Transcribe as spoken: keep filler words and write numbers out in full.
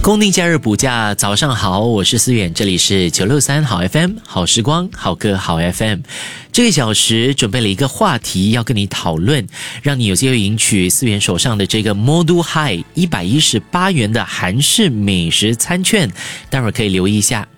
公定假日补假，早上好，我是思远，这里是九六三好 F M， 好时光，好歌好 F M。这个小时准备了一个话题要跟你讨论，让你有机会赢取思远手上的这个 Modu High 一百一十八元的韩式美食餐券，待会儿可以留意一下。